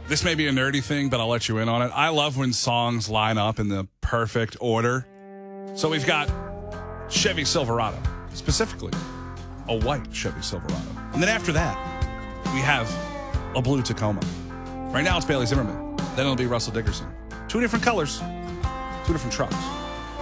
This may be a nerdy thing, but I'll let you in on it. I love when songs line up in the perfect order. So we've got Chevy Silverado, specifically a white Chevy Silverado. And then after that, we have a blue Tacoma. Right now it's Bailey Zimmerman. Then it'll be Russell Dickerson. Two different colors, two different trucks.